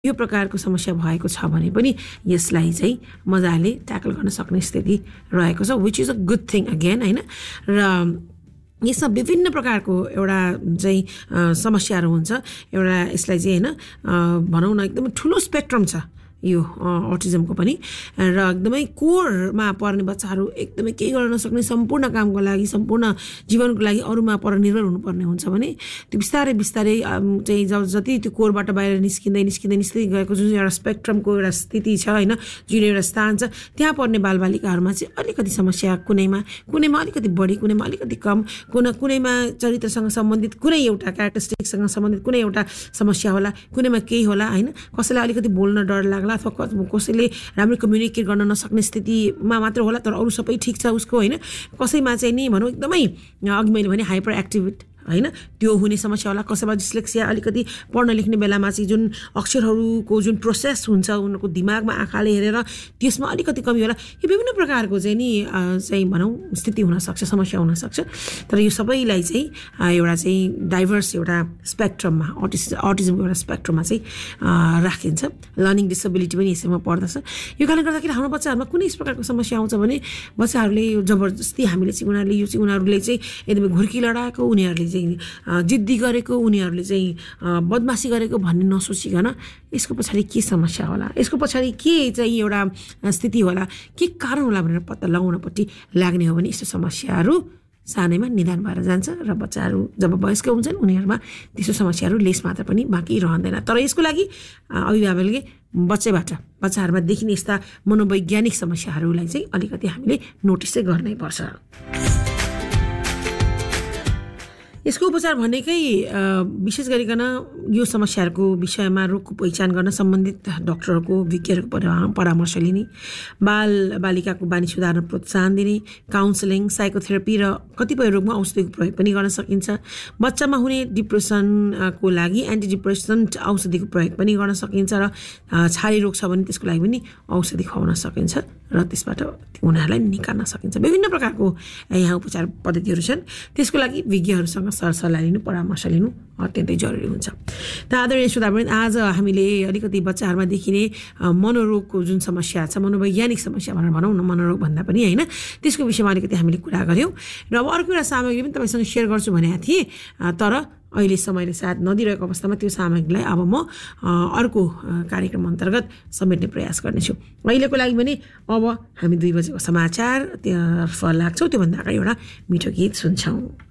यो प्रकारको समस्या भएको छ भने पनि यसलाई चाहिँ मजाले ट्याकल गर्न सक्ने स्थिति रहेको छ, which is a good thing again हैन। र यसमा विभिन्न प्रकारको एउटा चाहिँ समस्याहरू हुन्छ। एउटा यसलाई चाहिँ हैन भनौँ न एकदमै ठुलो स्पेक्ट्रम छ यो अटिजमको पनि, र एकदमै कोरमा पर्ने बच्चाहरू एकदमै केही गर्न नसक्ने, सम्पूर्ण कामको लागि सम्पूर्ण जीवनको लागि अरूमा परनिर्भर हुनुपर्ने हुन्छ भने त्यो बिस्तारै बिस्तारै चाहिँ जति त्यो कोरबाट बाहिर निस्किँदै गएको जुन एउटा स्पेक्ट्रमको एउटा स्थिति छ हैन, जुन एउटा स्थान छ त्यहाँ पर्ने बालबालिकाहरूमा चाहिँ अलिकति समस्या कुनैमा अलिकति बढी, कुनैमा अलिकति कम, कुनैमा चरित्रसँग सम्बन्धित कुनै एउटा क्यारेक्टरिस्टिक्ससँग सम्बन्धित कुनै एउटा समस्या होला, कुनैमा केही होला हैन। कसैलाई अलिकति बोल्न डर लाग्ला अथवा कसैले राम्रो कम्युनिकेट गर्न नसक्ने स्थितिमा मात्र होला तर अरू सबै ठिक छ उसको हैन। कसैमा चाहिँ नि भनौँ एकदमै अघि मैले भने हाइपर एक्टिभ हैन त्यो हुने समस्या होला। कसैमा डिस्लेक्सिया अलिकति पढ्न लेख्ने बेलामा चाहिँ जुन अक्षरहरूको जुन प्रोसेस हुन्छ उनीहरूको दिमागमा आँखाले हेरेर त्यसमा अलिकति कमी होला। यो विभिन्न प्रकारको चाहिँ नि चाहिँ भनौँ स्थिति हुनसक्छ, समस्या हुनसक्छ। तर यो सबैलाई चाहिँ एउटा चाहिँ डाइभर्स एउटा स्पेक्ट्रममा अटिजमको एउटा स्पेक्ट्रममा चाहिँ राखिन्छ। लर्निङ डिसेबिलिटी पनि यसैमा पर्दछ। यो कारणले गर्दाखेरि हाम्रो बच्चाहरूमा कुनै यस प्रकारको समस्या आउँछ भने बच्चाहरूले यो जबरजस्ती हामीले चाहिँ उनीहरूले चाहिँ एकदमै घुर्की लडाएको, उनीहरूले चाहिँ जिद्दी गरेको, उनीहरूले चाहिँ बदमासी गरेको भन्ने नसोचिकन यसको पछाडि के समस्या होला, यसको पछाडि के चाहिँ एउटा स्थिति होला, के कारण होला भनेर पत्ता लगाउनपट्टि लाग्ने हो भने यस्तो समस्याहरू सानैमा निदान भएर जान्छ र बच्चाहरू जब वयस्क हुन्छन् उनीहरूमा त्यस्तो समस्याहरू लेस मात्र पनि बाँकी रहँदैन। तर यसको लागि अभिभावकले बच्चाहरूमा देखिने यस्ता मनोवैज्ञानिक समस्याहरूलाई चाहिँ अलिकति हामीले नोटिस चाहिँ गर्नै पर्छ। यसको उपचार भनेकै विशेष गरिकन यो समस्याहरूको विषयमा रोगको पहिचान गर्न सम्बन्धित डाक्टरहरूको विज्ञहरूको परामर्श लिने, बालबालिकाको बानी सुधार्न प्रोत्साहन दिने, काउन्सिलिङ, साइकोथेरापी र कतिपय रोगमा औषधिको प्रयोग पनि गर्न सकिन्छ। बच्चामा हुने डिप्रेसनको लागि एन्टी डिप्रेसेन्ट औषधिको प्रयोग पनि गर्न सकिन्छ र छाती रोग छ भने त्यसको लागि पनि औषधि खुवाउन सकिन्छ र त्यसबाट उनीहरूलाई निकाल्न सकिन्छ। विभिन्न प्रकारको यहाँ उपचार पद्धतिहरू छन्। त्यसको लागि विज्ञहरूसँग सरसल्लाह लिनु, परामर्श लिनु अत्यन्तै जरुरी हुन्छ। त आदरणीय श्रोतावृन्द, आज हामीले अलिकति बच्चाहरूमा देखिने मनोरोगको जुन समस्या छ, मनोवैज्ञानिक समस्या भनेर भनौँ न, मनोरोग भन्दा पनि होइन, त्यसको विषयमा अलिकति हामीले कुरा गऱ्यौँ। र अब अर्को एउटा सामग्री पनि तपाईँसँग सेयर गर्छु भनेको थिएँ, तर अहिले समयले साथ नदिरहेको अवस्थामा त्यो सामग्रीलाई अब म अर्को कार्यक्रम अन्तर्गत समेट्ने प्रयास गर्नेछु। अहिलेको लागि भने अब हामी 2 बजेको समाचार तर्फ लाग्छौँ। त्योभन्दा अगाडि एउटा मिठो गीत सुन्छौँ।